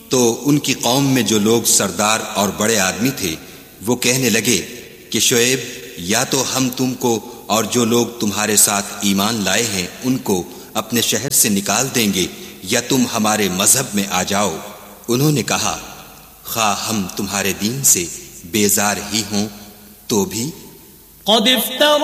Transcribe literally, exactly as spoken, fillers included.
तो उनकी कौम में जो लोग सरदार और बड़े आदमी थे वो कहने लगे कि शुएब, या तो हम तुमको और जो लोग तुम्हारे साथ ईमान लाए हैं उनको अपने शहर से निकाल देंगे या तुम हमारे मजहब में आ जाओ। उन्होंने कहा, खा हम तुम्हारे दीन से बेजार ही हों तो भी